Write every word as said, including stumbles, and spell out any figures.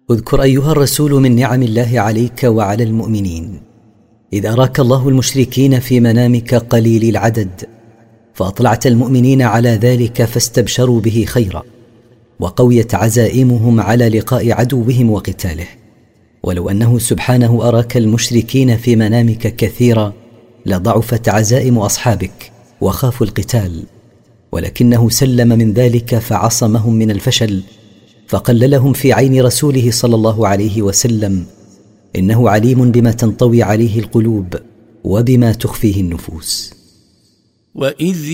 اذكر أيها الرسول من نعم الله عليك وعلى المؤمنين إذ أراك الله المشركين في منامك قليل العدد فأطلعت المؤمنين على ذلك فاستبشروا به خيرا، وقويت عزائمهم على لقاء عدوهم وقتاله. ولو أنه سبحانه أراك المشركين في منامك كثيرا لضعفت عزائم أصحابك وخافوا القتال، ولكنه سلم من ذلك فعصمهم من الفشل، فقللهم في عين رسوله صلى الله عليه وسلم، إنه عليم بما تنطوي عليه القلوب وبما تخفيه النفوس. وإذ